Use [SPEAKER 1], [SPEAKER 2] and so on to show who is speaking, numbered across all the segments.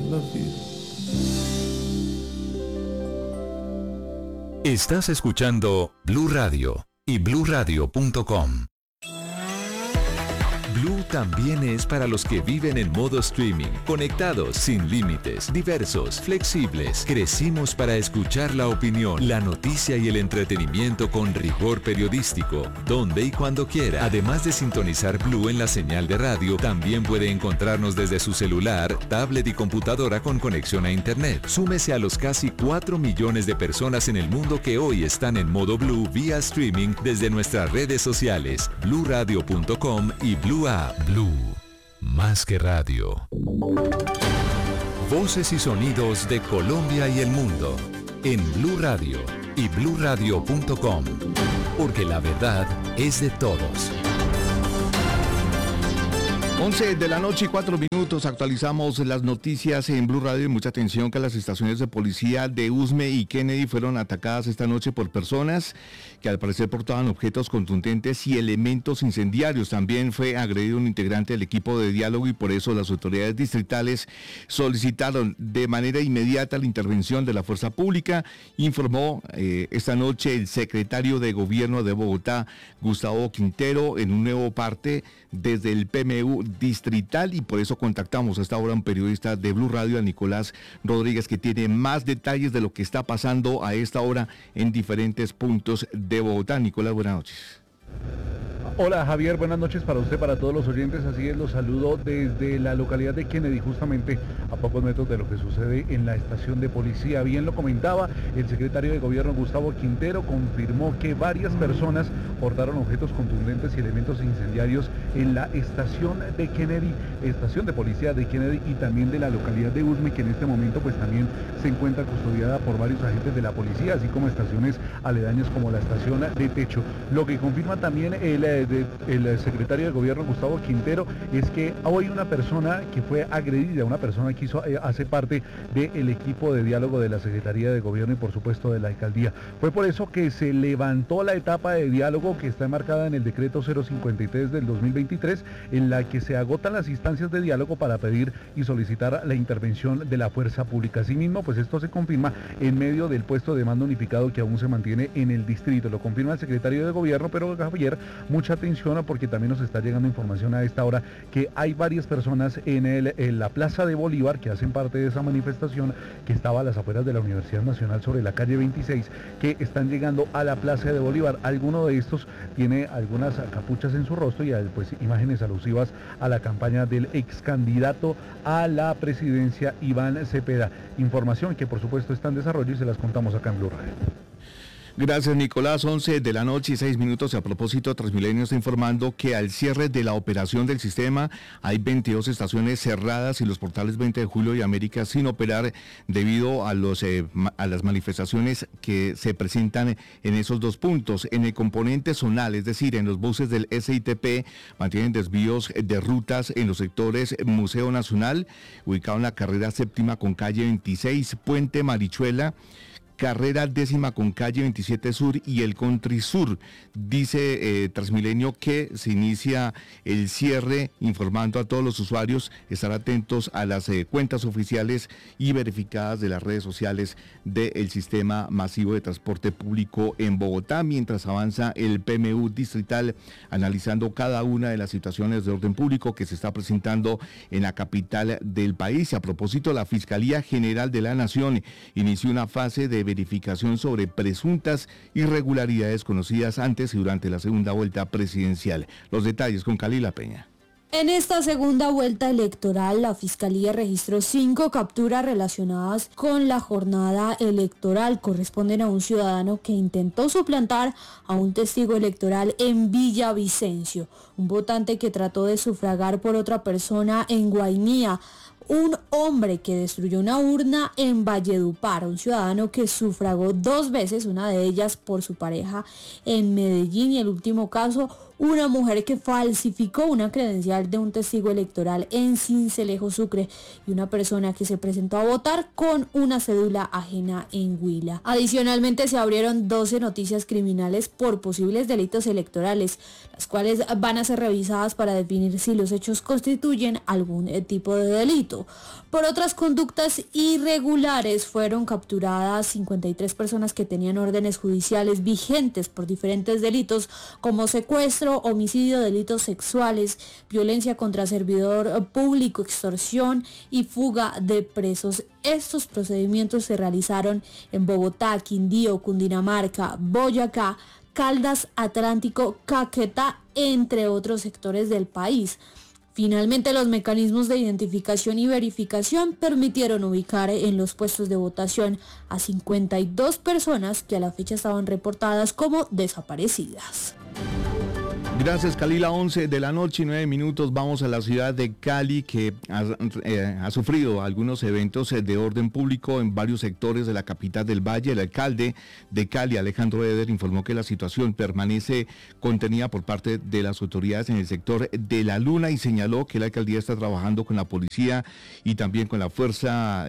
[SPEAKER 1] love you.
[SPEAKER 2] Estás escuchando Blue Radio y bluradio.com. Blue también es para los que viven en modo streaming, conectados, sin límites, diversos, flexibles. Crecimos para escuchar la opinión, la noticia y el entretenimiento con rigor periodístico, donde y cuando quiera. Además de sintonizar Blue en la señal de radio, también puede encontrarnos desde su celular, tablet y computadora con conexión a internet. Súmese a los casi 4 millones de personas en el mundo que hoy están en modo Blue vía streaming desde nuestras redes sociales, bluradio.com y Blue App. Blue, más que radio. Voces y sonidos de Colombia y el mundo en Blue Radio y bluradio.com, porque la verdad es de todos.
[SPEAKER 3] 11 de la noche y 4 minutos, actualizamos las noticias en Blue Radio y mucha atención que las estaciones de policía de Usme y Kennedy fueron atacadas esta noche por personas que al parecer portaban objetos contundentes y elementos incendiarios. También fue agredido un integrante del equipo de diálogo y por eso las autoridades distritales solicitaron de manera inmediata la intervención de la fuerza pública, informó esta noche el secretario de Gobierno de Bogotá, Gustavo Quintero, en un nuevo parte desde el PMU distrital, y por eso contactamos a esta hora a un periodista de Blue Radio, a Nicolás Rodríguez, que tiene más detalles de lo que está pasando a esta hora en diferentes puntos de Bogotá. Nicolás, buenas noches.
[SPEAKER 4] Hola Javier, buenas noches para usted, para todos los oyentes. Así es, los saludo desde la localidad de Kennedy, justamente a pocos metros de lo que sucede en la estación de policía. Bien lo comentaba el secretario de Gobierno, Gustavo Quintero, confirmó que varias personas portaron objetos contundentes y elementos incendiarios en la estación de Kennedy, estación de policía de Kennedy, y también de la localidad de Usme, que en este momento pues también se encuentra custodiada por varios agentes de la policía, así como estaciones aledañas como la estación de Techo. Lo que confirma también el secretario de Gobierno, Gustavo Quintero, es que hoy una persona que fue agredida, una persona que hace parte del equipo de diálogo de la Secretaría de Gobierno y por supuesto de la alcaldía. Fue por eso que se levantó la etapa de diálogo que está enmarcada en el decreto 053 del 2023, en la que se agotan las instancias de diálogo para pedir y solicitar la intervención de la fuerza pública. Asimismo, pues esto se confirma en medio del puesto de mando unificado que aún se mantiene en el distrito. Lo confirma el secretario de Gobierno, pero Javier, mucha atención porque también nos está llegando información a esta hora que hay varias personas en la Plaza de Bolívar que hacen parte de esa manifestación que estaba a las afueras de la Universidad Nacional sobre la calle 26, que están llegando a la Plaza de Bolívar. Alguno de estos tiene algunas capuchas en su rostro y pues imágenes alusivas a la campaña del ex candidato a la presidencia, Iván Cepeda. Información que por supuesto está en desarrollo y se las contamos acá en Blue Radio.
[SPEAKER 3] Gracias, Nicolás. 11 de la noche y 6 minutos. A propósito, Transmilenio está informando que al cierre de la operación del sistema hay 22 estaciones cerradas y los portales 20 de Julio y América sin operar debido a las manifestaciones que se presentan en esos dos puntos. En el componente zonal, es decir, en los buses del SITP, mantienen desvíos de rutas en los sectores Museo Nacional, ubicado en la carrera séptima con calle 26, Puente Marichuela, carrera décima con calle 27 Sur y el Country Sur. Dice Transmilenio que se inicia el cierre, informando a todos los usuarios estar atentos a las cuentas oficiales y verificadas de las redes sociales del sistema masivo de transporte público en Bogotá, mientras avanza el PMU distrital analizando cada una de las situaciones de orden público que se está presentando en la capital del país. Y a propósito, la Fiscalía General de la Nación inició una fase de verificación sobre presuntas irregularidades conocidas antes y durante la segunda vuelta presidencial. Los detalles con Calila Peña.
[SPEAKER 5] En esta segunda vuelta electoral, la Fiscalía registró 5 capturas relacionadas con la jornada electoral. Corresponden a un ciudadano que intentó suplantar a un testigo electoral en Villavicencio, un votante que trató de sufragar por otra persona en Guainía, un hombre que destruyó una urna en Valledupar, un ciudadano que sufragó 2 veces, una de ellas por su pareja en Medellín, y el último caso, una mujer que falsificó una credencial de un testigo electoral en Sincelejo, Sucre, y una persona que se presentó a votar con una cédula ajena en Huila. Adicionalmente, se abrieron 12 noticias criminales por posibles delitos electorales, las cuales van a ser revisadas para definir si los hechos constituyen algún tipo de delito. Por otras conductas irregulares fueron capturadas 53 personas que tenían órdenes judiciales vigentes por diferentes delitos como secuestro, homicidio, delitos sexuales, violencia contra servidor público, extorsión y fuga de presos. Estos procedimientos se realizaron en Bogotá, Quindío, Cundinamarca, Boyacá, Caldas, Atlántico, Caquetá, entre otros sectores del país. Finalmente, los mecanismos de identificación y verificación permitieron ubicar en los puestos de votación a 52 personas que a la fecha estaban reportadas como desaparecidas.
[SPEAKER 3] Gracias, Kalila. 11 de la noche y 9 minutos. Vamos a la ciudad de Cali, que ha sufrido algunos eventos de orden público en varios sectores de la capital del Valle. El alcalde de Cali, Alejandro Eder, informó que la situación permanece contenida por parte de las autoridades en el sector de La Luna y señaló que la alcaldía está trabajando con la policía y también con la fuerza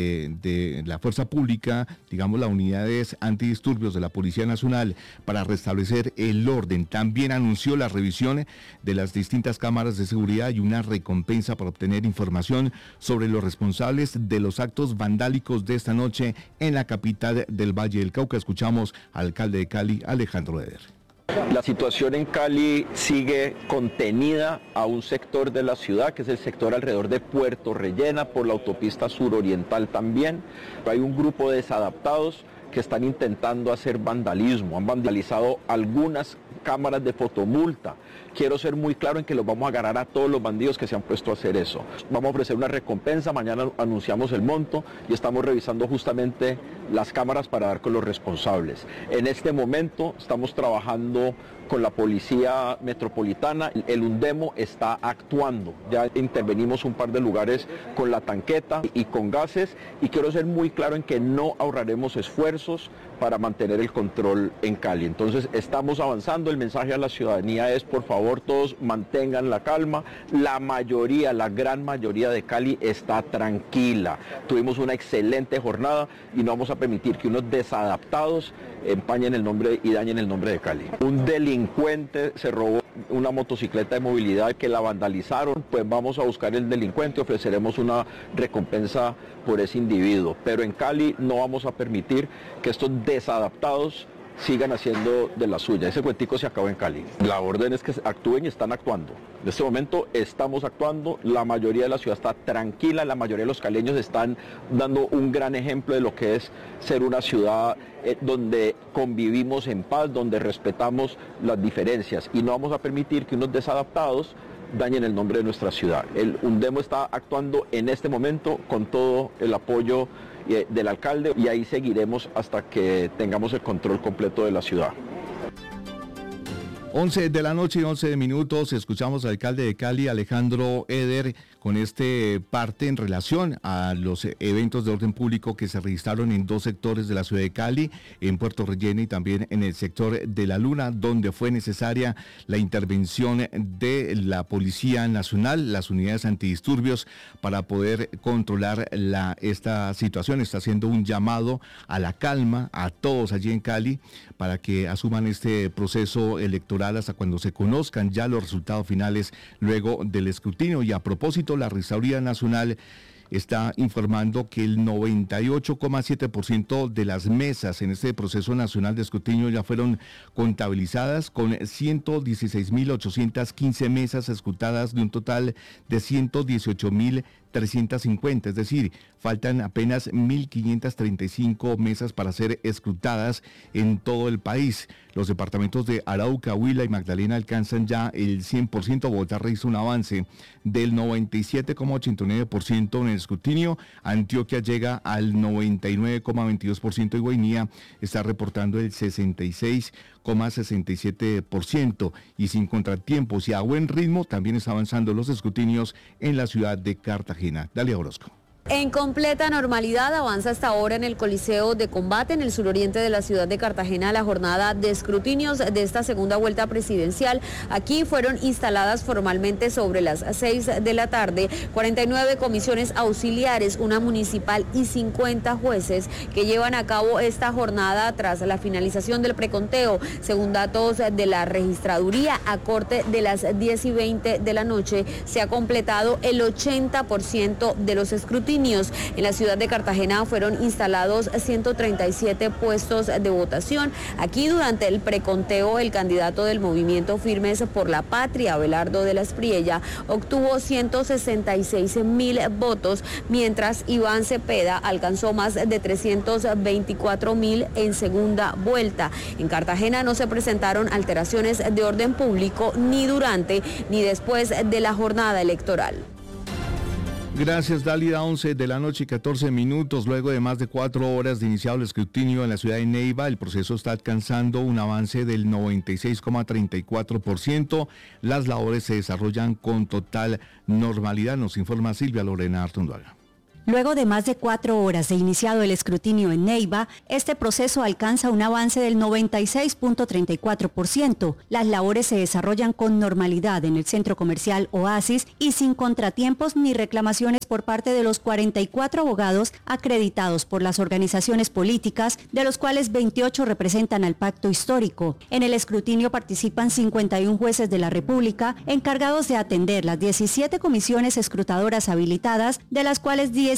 [SPEAKER 3] de la fuerza pública, digamos las unidades antidisturbios de la Policía Nacional, para restablecer el orden. También anunció la revisión de las distintas cámaras de seguridad y una recompensa para obtener información sobre los responsables de los actos vandálicos de esta noche en la capital del Valle del Cauca. Escuchamos al alcalde de Cali, Alejandro Eder.
[SPEAKER 1] La situación en Cali sigue contenida a un sector de la ciudad, que es el sector alrededor de Puerto Rellena, por la autopista suroriental también. Hay un grupo de desadaptados que están intentando hacer vandalismo. Han vandalizado algunas cámaras de fotomulta. Quiero ser muy claro en que los vamos a agarrar a todos los bandidos que se han puesto a hacer eso. Vamos a ofrecer una recompensa, mañana anunciamos el monto y estamos revisando justamente las cámaras para dar con los responsables. En este momento estamos trabajando con la Policía Metropolitana, el UNDEMO está actuando, ya intervenimos un par de lugares con la tanqueta y con gases, y quiero ser muy claro en que no ahorraremos esfuerzos para mantener el control en Cali. Entonces estamos avanzando, el mensaje a la ciudadanía es: por favor todos mantengan la calma. La mayoría, la gran mayoría de Cali está tranquila. Tuvimos una excelente jornada y no vamos a permitir que unos desadaptados empañen el nombre y dañen el nombre de Cali. Un delincuente se robó una motocicleta de movilidad que la vandalizaron, pues vamos a buscar el delincuente, ofreceremos una recompensa por ese individuo. Pero en Cali no vamos a permitir que estos desadaptados sigan haciendo de la suya. Ese cuentico se acabó en Cali. La orden es que actúen y están actuando. En este momento estamos actuando, la mayoría de la ciudad está tranquila, la mayoría de los caleños están dando un gran ejemplo de lo que es ser una ciudad donde convivimos en paz, donde respetamos las diferencias, y no vamos a permitir que unos desadaptados dañen el nombre de nuestra ciudad. El UNDEMO está actuando en este momento con todo el apoyo del alcalde, y ahí seguiremos hasta que tengamos el control completo de la ciudad.
[SPEAKER 3] 11 de la noche y 11 minutos, escuchamos al alcalde de Cali, Alejandro Eder, con este parte en relación a los eventos de orden público que se registraron en dos sectores de la ciudad de Cali, en Puerto Rellena y también en el sector de La Luna, donde fue necesaria la intervención de la Policía Nacional, las unidades antidisturbios, para poder controlar esta situación. Está haciendo un llamado a la calma a todos allí en Cali para que asuman este proceso electoral hasta cuando se conozcan ya los resultados finales luego del escrutinio. Y a propósito, la Registraduría Nacional está informando que el 98,7% de las mesas en este proceso nacional de escrutinio ya fueron contabilizadas, con 116.815 mesas escrutadas de un total de 118.350, es decir, faltan apenas 1.535 mesas para ser escrutadas en todo el país. Los departamentos de Arauca, Huila y Magdalena alcanzan ya el 100%. Bogotá registra un avance del 97,89% en el escrutinio. Antioquia llega al 99,22% y Guainía está reportando el 66,67%. Y sin contratiempos y a buen ritmo también está avanzando los escrutinios en la ciudad de Cartagena. Dale, Orozco.
[SPEAKER 6] En completa normalidad avanza hasta ahora en el Coliseo de Combate, en el suroriente de la ciudad de Cartagena, la jornada de escrutinios de esta segunda vuelta presidencial. Aquí fueron instaladas formalmente sobre las 6 de la tarde 49 comisiones auxiliares, una municipal y 50 jueces que llevan a cabo esta jornada tras la finalización del preconteo. Según datos de la registraduría, a corte de las 10:20 de la noche se ha completado el 80% de los escrutinios. En la ciudad de Cartagena fueron instalados 137 puestos de votación. Aquí durante el preconteo el candidato del movimiento Firmes por la Patria, Abelardo de la Espriella, obtuvo 166.000 votos, mientras Iván Cepeda alcanzó más de 324.000 en segunda vuelta. En Cartagena no se presentaron alteraciones de orden público ni durante ni después de la jornada electoral.
[SPEAKER 3] Gracias, Dálida. 11 de la noche y 14 minutos. Luego de más de 4 horas de iniciado el escrutinio en la ciudad de Neiva, el proceso está alcanzando un avance del 96,34%. Las labores se desarrollan con total normalidad, nos informa Silvia Lorena Artunduaga.
[SPEAKER 7] Luego de más de 4 horas de iniciado el escrutinio en Neiva, este proceso alcanza un avance del 96,34%. Las labores se desarrollan con normalidad en el centro comercial Oasis y sin contratiempos ni reclamaciones por parte de los 44 abogados acreditados por las organizaciones políticas, de los cuales 28 representan al Pacto Histórico. En el escrutinio participan 51 jueces de la República encargados de atender las 17 comisiones escrutadoras habilitadas, de las cuales 10